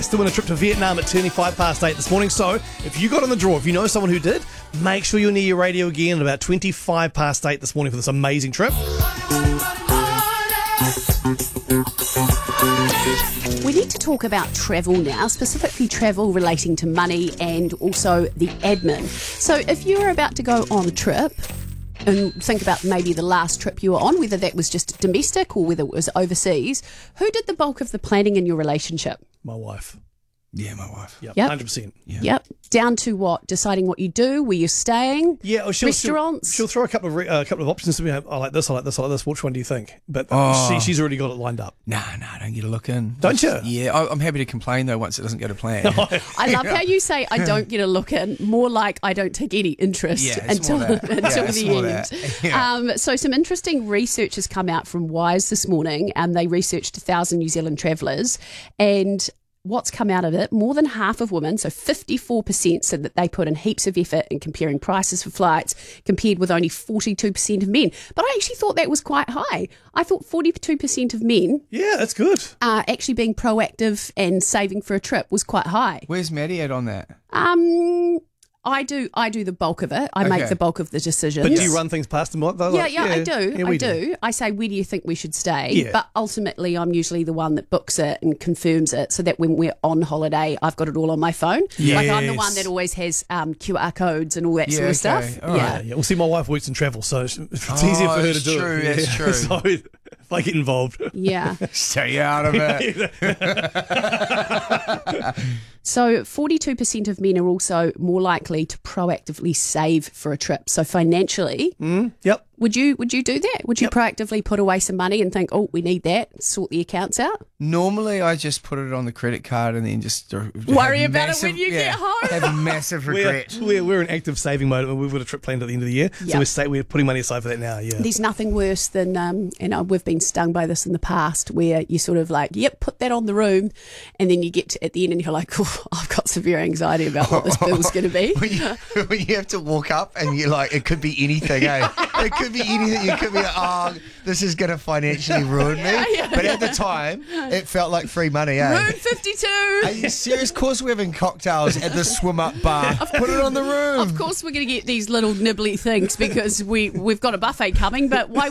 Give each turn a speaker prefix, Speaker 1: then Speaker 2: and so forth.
Speaker 1: To win a trip to Vietnam at 8 this morning. So if you got on the draw, if you know someone who did, make sure you're near your radio again at about 8 this morning for this amazing trip.
Speaker 2: We need to talk about travel now, specifically travel relating to money and also the admin. So if you're about to go on a trip, and think about maybe the last trip you were on, whether that was just domestic or whether it was overseas, who did the bulk of the planning in your relationship?
Speaker 1: My wife.
Speaker 3: Yeah, my wife.
Speaker 1: Yep.
Speaker 2: Yep.
Speaker 1: 100%.
Speaker 3: Yeah.
Speaker 2: Yep. Down to what? Deciding what you do, where you're staying,
Speaker 1: Yeah, or
Speaker 2: restaurants.
Speaker 1: She'll throw a couple of options to me. I like this, I like this, I like this. Which one do you think? But she's already got it lined up.
Speaker 3: Nah, I don't get a look in.
Speaker 1: Don't you?
Speaker 3: Yeah, I'm happy to complain though once it doesn't go to plan.
Speaker 2: I love how you say I don't get a look in, more like I don't take any interest
Speaker 3: Yeah, it's
Speaker 2: until
Speaker 3: more that. Yeah, it's
Speaker 2: the
Speaker 3: more
Speaker 2: end.
Speaker 3: that. Yeah.
Speaker 2: So some interesting research has come out from Wise this morning, and they researched 1,000 New Zealand travellers, and what's come out of it, more than half of women, so 54%, said that they put in heaps of effort in comparing prices for flights, compared with only 42% of men. But I actually thought that was quite high. I thought 42% of men
Speaker 1: Yeah, that's good.
Speaker 2: actually being proactive and saving for a trip was quite high.
Speaker 3: Where's Maddie at on that?
Speaker 2: I do the bulk of it. I make
Speaker 3: Okay.
Speaker 2: the bulk of the decisions.
Speaker 1: But do you run things past them?
Speaker 2: Yeah, I do.
Speaker 1: Yeah,
Speaker 2: I
Speaker 1: we
Speaker 2: do. I say, where do you think we should stay?
Speaker 1: Yeah.
Speaker 2: But ultimately, I'm usually the one that books it and confirms it so that when we're on holiday, I've got it all on my phone. Like I'm the one
Speaker 1: Yes.
Speaker 2: that always has QR codes and all that sort of
Speaker 3: okay.
Speaker 2: stuff.
Speaker 3: All
Speaker 2: Yeah.
Speaker 3: right.
Speaker 1: Yeah, well, see, my wife works in travel, so it's easier for her to
Speaker 3: that's
Speaker 1: do
Speaker 3: true,
Speaker 1: it.
Speaker 3: that's true.
Speaker 1: So if I get involved.
Speaker 2: Yeah.
Speaker 3: Stay out of it.
Speaker 2: So 42% of men are also more likely to proactively save for a trip. So financially,
Speaker 1: Yep.
Speaker 2: would you do that? Would you proactively put away some money and think, oh, we need that, sort the accounts out?
Speaker 3: Normally, I just put it on the credit card and then just
Speaker 2: Worry
Speaker 3: have
Speaker 2: about it when you get home.
Speaker 3: Have a massive regret.
Speaker 1: We're in active saving mode. We've got a trip planned at the end of the year,
Speaker 2: Yep.
Speaker 1: so we're putting money aside for that now. Yeah.
Speaker 2: There's nothing worse than, we've been stung by this in the past where you sort of like, yep, put that on the room. And then you get to, at the end and you're like, oh, I've got severe anxiety about what this bill's going to be.
Speaker 3: When you have to walk up and you're like, it could be anything, eh? It could be anything. You could be like, oh, this is going to financially ruin me. But at the time, it felt like free money, eh?
Speaker 2: Room 52.
Speaker 3: Are you serious? Of course we're having cocktails at the swim-up bar. Put it on the room.
Speaker 2: Of course we're going to get these little nibbly things because we've got a buffet coming, but why